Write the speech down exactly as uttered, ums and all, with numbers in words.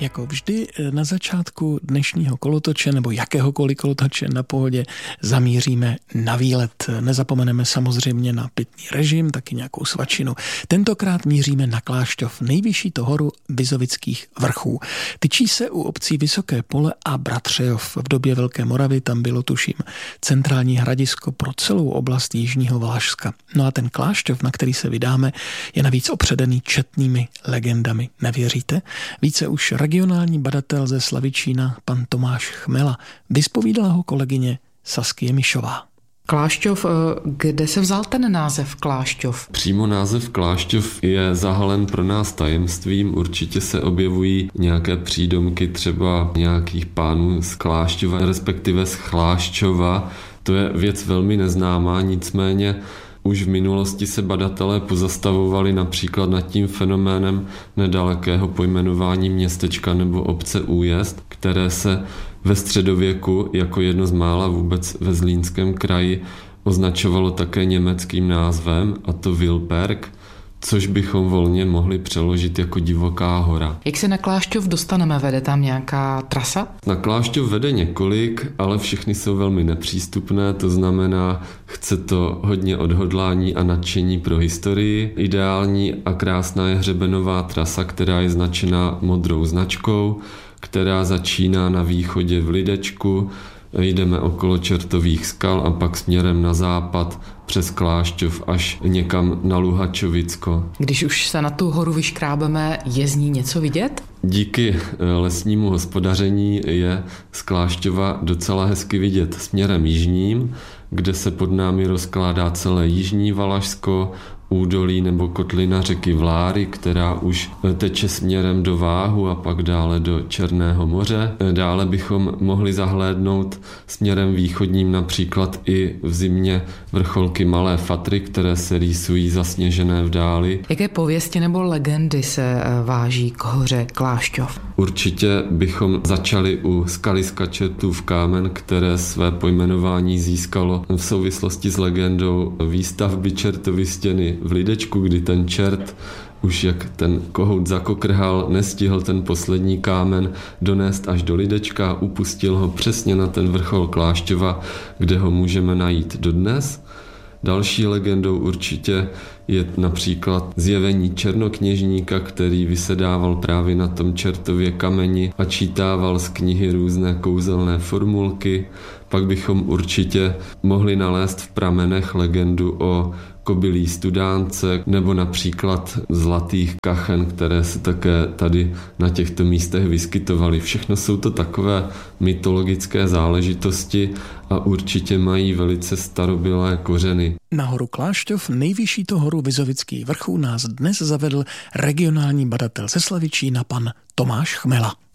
Jako vždy na začátku dnešního kolotoče nebo jakéhokoliv kolotoče na pohodě zamíříme na výlet. Nezapomeneme samozřejmě na pitný režim, taky nějakou svačinu. Tentokrát míříme na Klášťov, nejvyšší to horu Bizovických vrchů. Tyčí se u obcí Vysoké Pole a Bratřejov. V době Velké Moravy tam bylo, tuším, centrální hradisko pro celou oblast jižního Valašska. No a ten Klášťov, na který se vydáme, je navíc opředený četnými legendami. Nevěříte? Více už regionální badatel ze Slavičína, pan Tomáš Chmela. Vyspovídala ho kolegyně Saskie Mišová. Klášťov, kde se vzal ten název Klášťov? Přímo název Klášťov je zahalen pro nás tajemstvím. Určitě se objevují nějaké přídomky třeba nějakých pánů z Klášťova, respektive z Chlášťova. To je věc velmi neznámá, nicméně už v minulosti se badatelé pozastavovali například nad tím fenoménem nedalekého pojmenování městečka nebo obce Újezd, které se ve středověku jako jedno z mála vůbec ve Zlínském kraji označovalo také německým názvem, a to Wilperk, což bychom volně mohli přeložit jako divoká hora. Jak se na Klášťov dostaneme? Vede tam nějaká trasa? Na Klášťov vede několik, ale všechny jsou velmi nepřístupné, to znamená, chce to hodně odhodlání a nadšení pro historii. Ideální a krásná je hřebenová trasa, která je značená modrou značkou, která začíná na východě v Lidečku, jdeme okolo Čertových skal a pak směrem na západ přes Klášťov až někam na Luhačovicko. Když už se na tu horu vyškrábeme, je z ní něco vidět? Díky lesnímu hospodaření je z Klášťova docela hezky vidět směrem jižním, kde se pod námi rozkládá celé jižní Valašsko, údolí nebo kotlina řeky Vláry, která už teče směrem do Váhu a pak dále do Černého moře. Dále bychom mohli zahlédnout směrem východním například i v zimě vrcholky Malé Fatry, které se rýsují zasněžené v dáli. Jaké pověsti nebo legendy se váží k hoře Klášťov? Určitě bychom začali u skaliska Čertův kámen, které své pojmenování získalo v souvislosti s legendou výstavby Čertovy stěny v Lidečku, kdy ten čert už jak ten kohout zakokrhal, nestihl ten poslední kámen donést až do Lidečka a upustil ho přesně na ten vrchol Klášťova, kde ho můžeme najít dodnes. Další legendou určitě je například zjevení černokněžníka, který vysedával právě na tom čertově kameni a čítával z knihy různé kouzelné formulky. Pak bychom určitě mohli nalézt v pramenech legendu o kobylí studánce nebo například zlatých kachen, které se také tady na těchto místech vyskytovaly. Všechno jsou to takové mytologické záležitosti a určitě mají velice starobylé kořeny. Na horu Klášťov, nejvyšší to horu Bizovických vrchů, nás dnes zavedl regionální badatel ze Slavičína pan Tomáš Chmela.